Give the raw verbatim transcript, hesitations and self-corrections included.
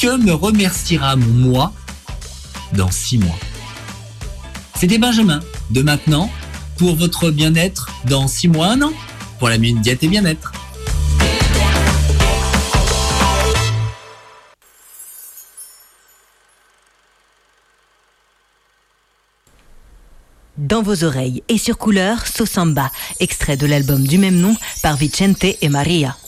Que me remerciera mon moi dans six mois? C'était Benjamin de Maintenant pour votre bien-être dans six mois, un an, pour la Minute Diète et Bien-être. Dans vos oreilles et sur couleur, So Samba, extrait de l'album du même nom par Vicente et Maria.